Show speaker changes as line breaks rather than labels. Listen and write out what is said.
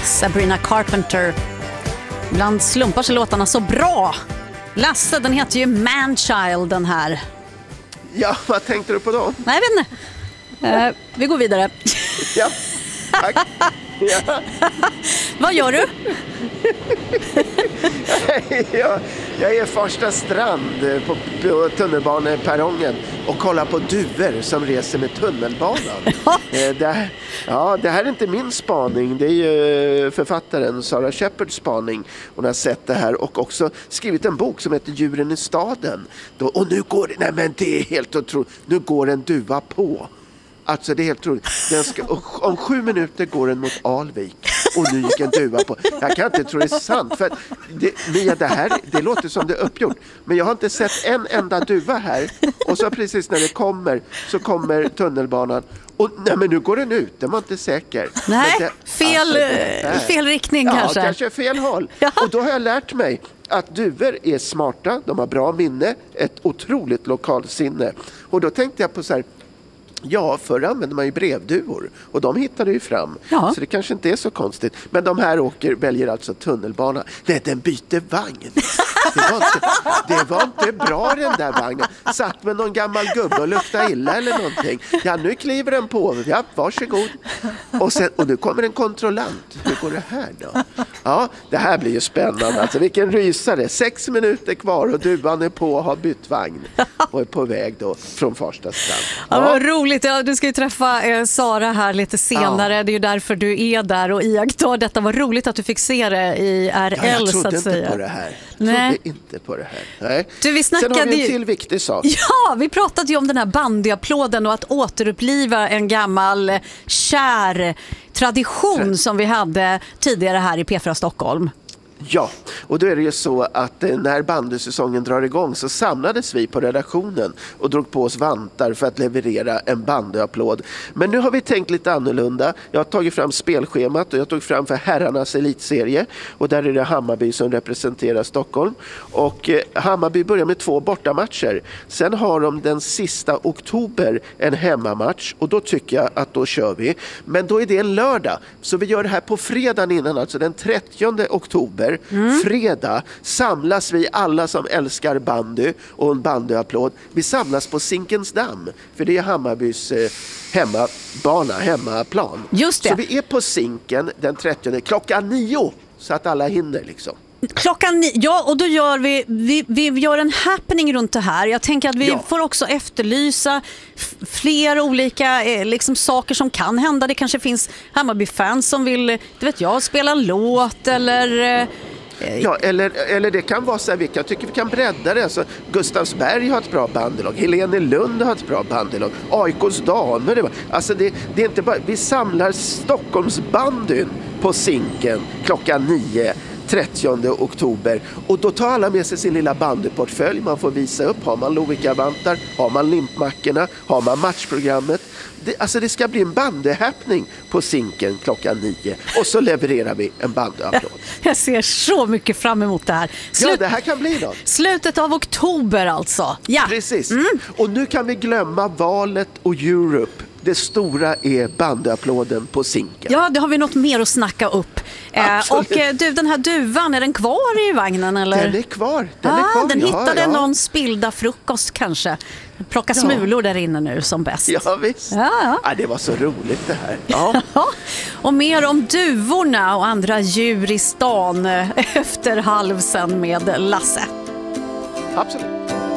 Sabrina Carpenter. Ibland slumpar sig låtarna så bra. Lasse, den heter ju Manchild, den här.
Ja, vad tänkte du på då?
Nej, jag vet inte. Vi går vidare.
Ja, tack. Ja.
Vad gör du?
Jag är första strand på tunnelbaneperrongen och kollar på duvor som reser med tunnelbanan. Det här är inte min spaning. Det är ju författaren Sara Shepherds spaning. Hon har sett det här och också skrivit en bok som heter Djuren i staden. Och nu går det, nej men det är helt otroligt. Nu går en duva på. Alltså det är helt otroligt. Om 7 minuter går den mot Alvik och nu gick en duva på. Jag kan inte tro det är sant. För det låter som det är uppgjort. Men jag har inte sett en enda duva här. Och så precis när det kommer så kommer tunnelbanan. Och nej, men nu går den ut, den var inte säker.
Nej, fel riktning kanske.
Ja, kanske fel håll.
Ja.
Och då har jag lärt mig att duvor är smarta, de har bra minne, ett otroligt lokalsinne. Och då tänkte jag på så här, ja, förr använde man ju brevduvor och de hittade ju fram. Ja. Så det kanske inte är så konstigt. Men de här väljer alltså tunnelbana. Nej, den byter vagn. Det var inte bra den där vagnen. Satt med någon gammal gubbe och luktade illa eller någonting. Ja, nu kliver den på. Ja, varsågod. Och nu kommer en kontrollant. Hur går det här då? Ja, det här blir ju spännande. Alltså, vilken rysare. 6 minuter kvar och duvan är på och har bytt vagn. Och är på väg då från Farsta strand.
Ja, roligt. Ja, du ska ju träffa Sara här lite senare. Ja. Det är ju därför du är där och iakttar detta. Var roligt att du fick se det i RL, så att säga.
Jag trodde inte på det här. Trodde inte på det här. Nej.
Du,
Sen har vi en till viktig sak.
Ja, vi pratade ju om den här bandyapplåden och att återuppliva en gammal kär tradition som vi hade tidigare här i P4 Stockholm.
Ja, och då är det ju så att när bandysäsongen drar igång så samlades vi på redaktionen och drog på oss vantar för att leverera en bandyapplåd. Men nu har vi tänkt lite annorlunda. Jag har tagit fram spelschemat och jag tog fram för herrarnas elitserie. Och där är det Hammarby som representerar Stockholm. Och Hammarby börjar med 2 bortamatcher. Sen har de den sista oktober en hemmamatch och då tycker jag att då kör vi. Men då är det en lördag, så vi gör det här på fredagen innan, alltså den 30 oktober. Fredag samlas vi alla som älskar bandy och en bandyapplåd. Vi samlas på Zinkensdamm, för det är Hammarbys hemmaplan.
Just det.
Så vi är på Zinken den 30 klockan 9 så att alla hinner liksom.
Klockan 9, ja, och då gör vi gör en happening runt det här. Jag tänker att vi får också efterlysa fler olika liksom saker som kan hända. Det kanske finns Hammarby-fans som vill, det vet jag, spela en låt eller...
Ja, eller det kan vara så här, jag tycker vi kan bredda det. Alltså, Gustavsberg har ett bra bandylag, Helene Lund har ett bra bandylag, AIKs damer. Alltså det är inte bara, vi samlar Stockholmsbandyn på Zinken klockan 9. 30 oktober. Och då tar alla med sig sin lilla bandyportfölj. Man får visa upp. Har man Lovikka-vantar? Har man limpmackorna? Har man matchprogrammet? Det ska bli en bandyhäpning på Zinken klockan 9. Och så levererar vi en bandyapplåd.
Jag ser så mycket fram emot det här.
Ja, det här kan bli något.
Slutet av oktober alltså. Ja.
Precis. Och nu kan vi glömma valet och Europe. Det stora är bandyapplåden på Zinken.
Ja, det har vi något mer att snacka upp. Och du, den här duvan, är den kvar i vagnen? Eller?
Den är kvar. Den
hittade någon spilda frukost kanske. Plocka smulor där inne nu som bäst.
Ja, visst. Ja, det var så roligt det här. Ja.
Och mer om duvorna och andra djur i stan efter halv sen med Lasse.
Absolut.